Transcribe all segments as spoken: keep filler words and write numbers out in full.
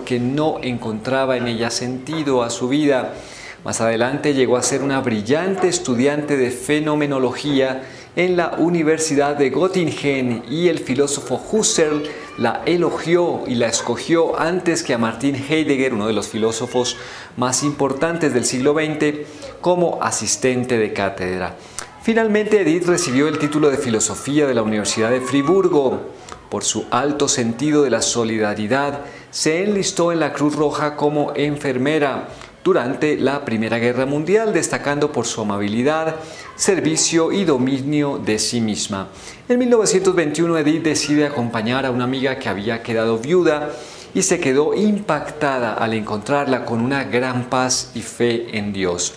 porque no encontraba en ella sentido a su vida. Más adelante llegó a ser una brillante estudiante de fenomenología en la Universidad de Göttingen y el filósofo Husserl la elogió y la escogió antes que a Martin Heidegger, uno de los filósofos más importantes del siglo veinte, como asistente de cátedra. Finalmente, Edith recibió el título de Filosofía de la Universidad de Friburgo. Por su alto sentido de la solidaridad, se enlistó en la Cruz Roja como enfermera durante la Primera Guerra Mundial, destacando por su amabilidad, servicio y dominio de sí misma. En mil novecientos veintiuno, Edith decide acompañar a una amiga que había quedado viuda y se quedó impactada al encontrarla con una gran paz y fe en Dios.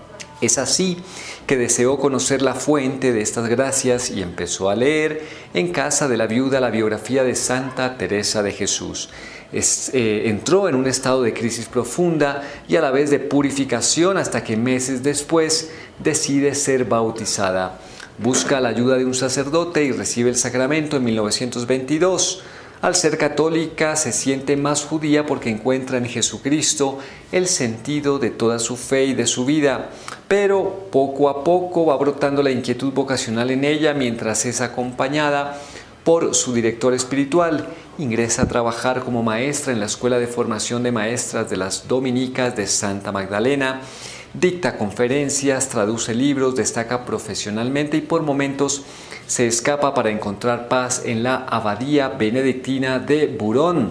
Es así que deseó conocer la fuente de estas gracias y empezó a leer en casa de la viuda la biografía de Santa Teresa de Jesús. Es, eh, entró en un estado de crisis profunda y a la vez de purificación hasta que meses después decide ser bautizada. Busca la ayuda de un sacerdote y recibe el sacramento en mil novecientos veintidós. Al ser católica se siente más judía porque encuentra en Jesucristo el sentido de toda su fe y de su vida. Pero poco a poco va brotando la inquietud vocacional en ella mientras es acompañada por su director espiritual. Ingresa a trabajar como maestra en la Escuela de Formación de Maestras de las Dominicas de Santa Magdalena. Dicta conferencias, traduce libros, destaca profesionalmente y por momentos se escapa para encontrar paz en la abadía benedictina de Burón.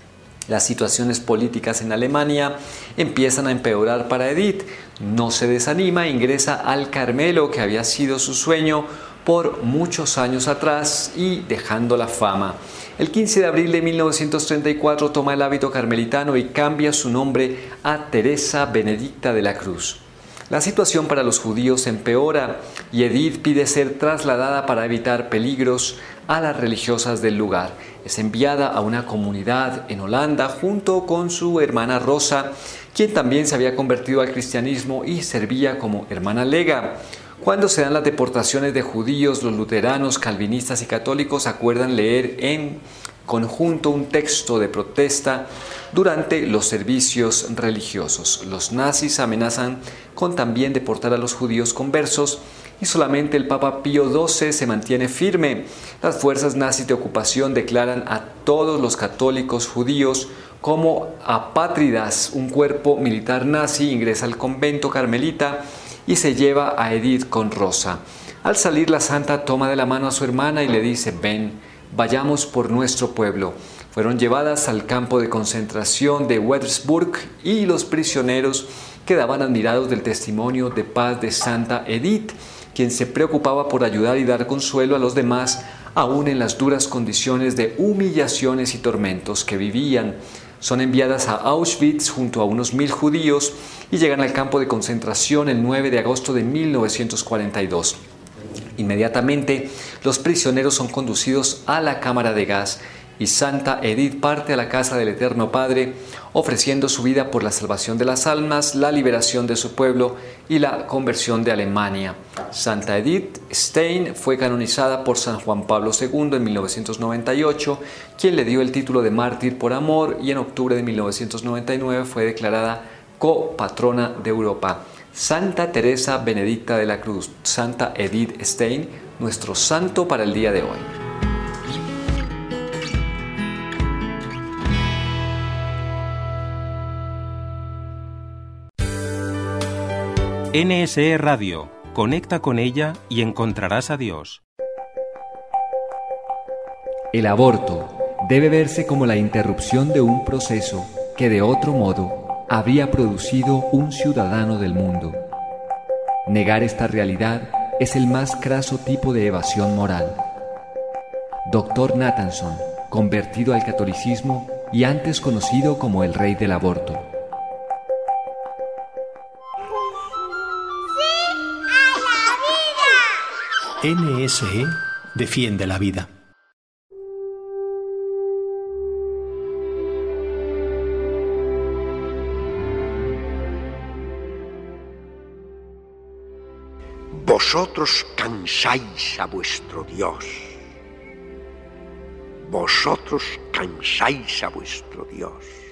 Las situaciones políticas en Alemania empiezan a empeorar para Edith. No se desanima, ingresa al Carmelo, que había sido su sueño por muchos años atrás, y dejando la fama. El quince de abril de mil novecientos treinta y cuatro toma el hábito carmelitano y cambia su nombre a Teresa Benedicta de la Cruz. La situación para los judíos empeora y Edith pide ser trasladada para evitar peligros a las religiosas del lugar. Es enviada a una comunidad en Holanda junto con su hermana Rosa, quien también se había convertido al cristianismo y servía como hermana lega. Cuando se dan las deportaciones de judíos, los luteranos, calvinistas y católicos acuerdan leer en conjunto un texto de protesta durante los servicios religiosos. Los nazis amenazan con también deportar a los judíos conversos y solamente el Papa Pío doce se mantiene firme. Las fuerzas nazis de ocupación declaran a todos los católicos judíos como apátridas. Un cuerpo militar nazi ingresa al convento carmelita y se lleva a Edith con Rosa. Al salir, la santa toma de la mano a su hermana y le dice: ven, vayamos por nuestro pueblo. Fueron llevadas al campo de concentración de Wednesburg y los prisioneros quedaban admirados del testimonio de paz de Santa Edith, quien se preocupaba por ayudar y dar consuelo a los demás, aún en las duras condiciones de humillaciones y tormentos que vivían. Son enviadas a Auschwitz junto a unos mil judíos y llegan al campo de concentración el nueve de agosto de mil novecientos cuarenta y dos. Inmediatamente, los prisioneros son conducidos a la cámara de gas y Santa Edith parte a la casa del Eterno Padre, ofreciendo su vida por la salvación de las almas, la liberación de su pueblo y la conversión de Alemania. Santa Edith Stein fue canonizada por San Juan Pablo segundo en mil novecientos noventa y ocho, quien le dio el título de mártir por amor, y en octubre de mil novecientos noventa y nueve fue declarada copatrona de Europa. Santa Teresa Benedicta de la Cruz, Santa Edith Stein, nuestro santo para el día de hoy. N S E Radio. Conecta con ella y encontrarás a Dios. El aborto debe verse como la interrupción de un proceso que de otro modo habría producido un ciudadano del mundo. Negar esta realidad es el más craso tipo de evasión moral. doctor Nathanson, convertido al catolicismo y antes conocido como el rey del aborto. N S E defiende la vida. Vosotros cansáis a vuestro Dios. Vosotros cansáis a vuestro Dios.